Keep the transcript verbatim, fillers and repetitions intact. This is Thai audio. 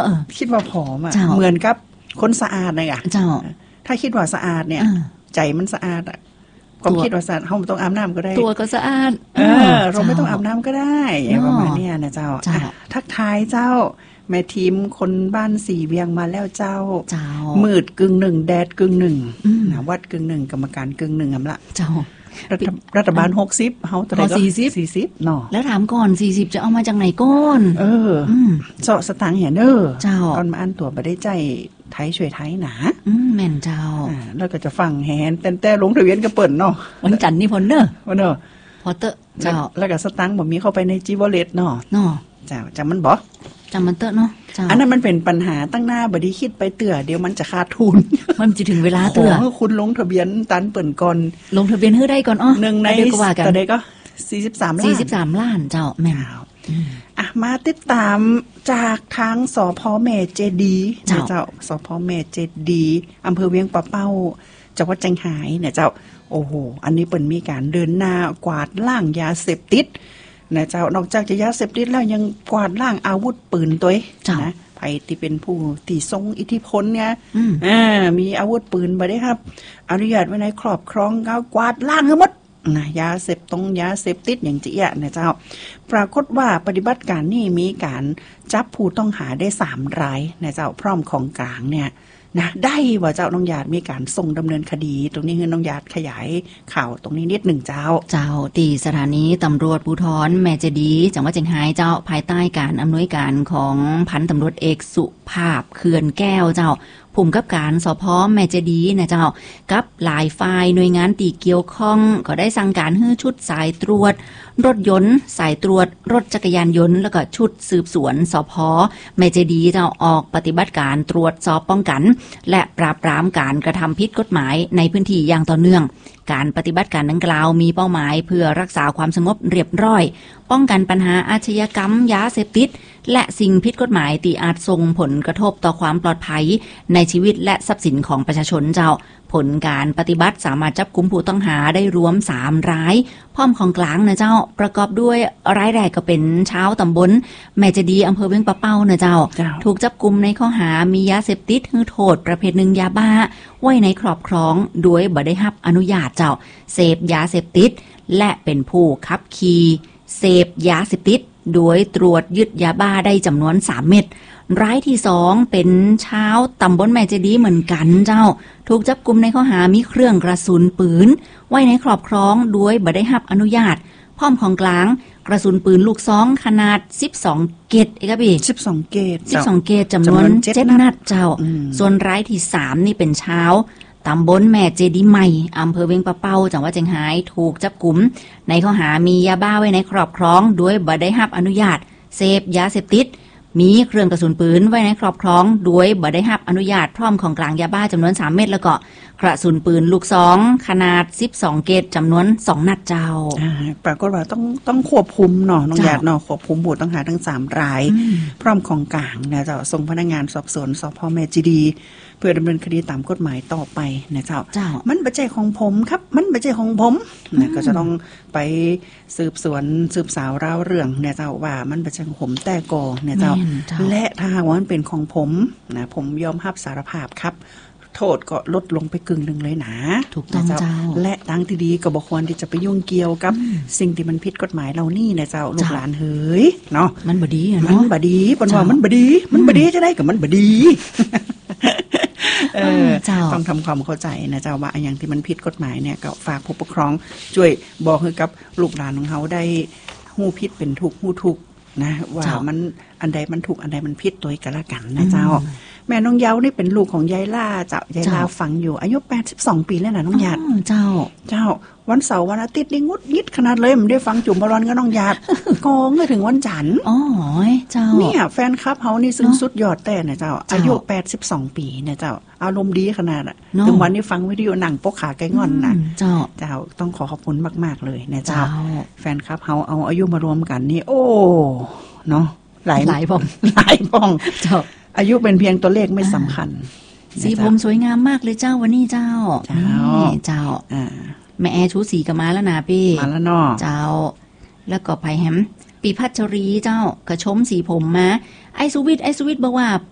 อคิดว่าผอมอ่ะเหมือนกับคนสะอาดเลยอ่ะเจ้าถ้าคิดว่าสะอาดเนี่ยใจมันสะอาดอ่ะความคิดว่าสะอาดเฮาไม่ต้องอาบน้ำก็ได้ตัวก็สะอาดเออเราไม่ต้องอาบน้ำก็ได้ประมาณนี้นะเจ้าทักทายเจ้าแม่ทีมคนบ้านสีเวียงมาแล้วเจ้ามืดกึ่งหนึ่งแดดกึ่งหนึ่งนะวัดกึ่งหนึ่งกรรมการกึ่งหนึ่งอำละเจ้ารัฐบาลหกสิบเฮาตัวใดก็สี่สิบ สี่สิบเนาะแล้วถามก่อนสี่สิบจะเอามาจากไหนก่อนเออเจาะสตางค์เห็นเด้อเจ้าตอนมาอันตัวบ่ได้ใจไทยช่วยไทยหนาอืมแม่นเจ้าอ่าแล้วก็จะฟังแฮนแต่แต่ลงทะเบียนก็เปิ้นเนาะวันจันทร์นี่พ้นเด้อวันเด้อพอเตอะเจ้าแล้วก็สตางค์บ่มีเข้าไปในจีวอลเล็ตเนาะเนาะเจ้าจำมันบ่จำมันเตอะเนาะอันนั้นมันเป็นปัญหาตั้งหน้าบ่ได้คิดไปเตื้อเดี๋ยวมันจะขาดทุนมันจะถึงเวลาเตื้อขอคุณลงทะเบียนตันเปิ้นก่อนลงทะเบียนให้ได้ก่อนอ้อหนึ่งในแต่ใดก็สี่สิบสามล้านสี่สิบสามล้านเจ้าแม่อ่ะมาติดตามจากทางสพแม่เจดีเจ้าสพแม่เจดีอำเภอเวียงปะเป้าจังหวัดเชียงรายเนี่ยเจ้าโอ้โหอันนี้เปิ้นมีการเดินหน้ากวาดล้างยาเสพติดนะเจ้านอกจากจะยาเสพติดแล้วยังกวาดล้างอาวุธปืนตัวนะไผที่เป็นผู้ที่ทรงอิทธิพลเนี่ยอ่ามีอาวุธปืนบ่ได้ครับอนุญาตไว้ในครอบครองก็กวาดล้างทั้งหมดนะยาเสพตรงยาเสพติดอย่างจี้อ่ะนะเจ้าปรากฏว่าปฏิบัติการนี้มีการจับผู้ต้องหาได้สามรายนะเจ้าพร้อมของกลางเนี่ยนะได้ว่าเจ้าน้องหยาดมีการส่งดำเนินคดีตรงนี้คือน้องหยาดขยายข่าวตรงนี้นิดหนึ่งเจ้าเจ้าตีสถานีตำรวจภูธรแม่เจดีจังหวัดเชียงรายเจ้าภายใต้การอำนวยการของพันตำรวจเอกสุภาพเขื่อนแก้วเจ้าผู้กำกับการสพแม่เจดีนะเจ้ากับหลายฝ่ายหน่วยงานตีเกี่ยวข้องก็ได้สั่งการให้ชุดสายตรวจรถยนต์สายตรวจรถจักรยานยนต์แล้วก็ชุดสืบสวนสพแม่เจดีเจ้าออกปฏิบัติการตรวจสอบป้องกันและปราบปรามการกระทำผิดกฎหมายในพื้นที่อย่างต่อเนื่องการปฏิบัติการดังกล่าวมีเป้าหมายเพื่อรักษาความสงบเรียบร้อยป้องกันปัญหาอาชญากรรมยาเสพติดและสิ่งผิดกฎหมายที่อาจส่งผลกระทบต่อความปลอดภัยในชีวิตและทรัพย์สินของประชาชนเจ้าผลการปฏิบัติสามารถจับกุมผู้ต้องหาได้รวมสามรายพร้อมของกลางนะเจ้าประกอบด้วยรายแรกก็เป็นชาวตำบลแม่เจดีอำเภอเวียงปะเป้านะเจ้าถูกจับกุมในข้อหามียาเสพติดคือโทษประเภทหนึ่งยาบ้าไว้ในครอบครองโดยบ่ได้รับอนุญาตเจ้าเสพยาเสพติดและเป็นผู้ขับขี่เสพยาเสพติดโดยตรวจยึดยาบ้าได้จำนวนสามเม็ดรายที่สองเป็นชาวตำบลแม่เจดีเหมือนกันเจ้าถูกจับกุมในข้อหามีเครื่องกระสุนปืนไว้ในครอบครองโดยบ่ได้รับอนุญาตพร้อมของกลางกระสุนปืนลูกซองขนาดสิบสองเกตเอกบีสิบสองเกตสิบสองเกตจำนวนเจ็ดนัดเจ้าส่วนรายที่สามนี่เป็นชาวตำบลแม่เจดีใหม่อำเภอเวียงปะเป้าจังหวัดเชียงรายถูกจับกุมในข้อหามียาบ้าไว้ในครอบครองโดยบ่ได้รับอนุญาตเสพยาเสพติดมีเครื่องกระสุนปืนไว้ในครอบครองโดยบ่ได้รับอนุญาตพร้อมของกลางยาบ้าจำนวนสามเม็ดแล้วก็กระสุนปืนลูกซองขนาดสิบสองเกตจำนวนสองนัดเจ้าปรากฏว่าต้องต้องควบคุมเนาะน้องหยาดเนาะควบคุมผู้ต้องหาทั้งสามรายพร้อมของกลางเนี่ยเจ้าส่งพนักงานสอบสวนสพแม่เจดีเพื่อดำเนินคดีตามกฎหมายต่อไปนะเจ้ามันบ่ใช่ของผมครับมันบ่ใช่ของผมนะก็จะต้องไปสืบสวนสืบสาวราวเรื่องเนี่ยเจ้าว่ามันบ่ใช่ของผมแต่ก่อเนี่ยเจ้าและถ้าหากว่ามันเป็นของผมนะผมยอมรับสารภาพครับโทษก็ลดลงไปกึ่งหนึ่งเลยนะถูกต้องเจ้าและทางที่ดีก็บ่ควรที่จะไปยุ่งเกี่ยวกับสิ่งที่มันผิดกฎหมายเหล่านี้นะเจ้าลูกหลานเฮ้ยเนาะมันบ่ดีเนาะมันบ่ดีปนว่ามันบ่ดีมันบ่ดีจะได้กับมันบ่ดีเออต้องทำความเข้าใจนะเจ้าว่าอย่างที่มันผิดกฎหมายเนี่ยก็ฝากผู้ปกครองช่วยบอกให้กับลูกหลานของเขาได้ฮู้ผิดเป็นถูกฮู้ถูกนะว่ามันอันใดมันถูกอันใดมันผิดตัวกันละกันนะเจ้าแม่น้องเยานี่เป็นลูกของยายล่าเจ้ายายล่าฝังอยู่อายุแปดสิบสองปีแล้วนะน้องหยาดเจ้าเจ้าวันเสาร์วันอาทิตย์นี่งุดยิดขนาดเลยมันได้ฟังจุ่มบอลก็น้องหยาดกองเลยถึงวันจันทร์อ๋อเจ้าเนี่ยแฟนคลับเฮานี่ซึ่งสุดยอดแต่นะเจ้าอายุแปดสิบสองปีนะเจ้าอารมณ์ดีขนาดอ่ะถึงวันนี้ฟังวิดีโอหนังปกขาไก่งอนนะเจ้าเจ้าต้องขอขอบคุณมากๆเลยนะเจ้าแฟนคลับเฮาเอาอายุมารวมกันนี่โอ้เนาะหลายหลายป่องหลายป่องเจ้าอายุเป็นเพียงตัวเลขไม่สำคัญสีผมสวยงามมากเลยเจ้าวันนี้เจ้าเจ้าเจ้าแม่แอร์ชูสีกับมาแล้วนะพี่มาแล้วเนาะเจ้าแล้วก็ไผ่แฮมปีพัชรีเจ้ากระชมสีผมมาไอซูวิทไอซูวิทบอกว่า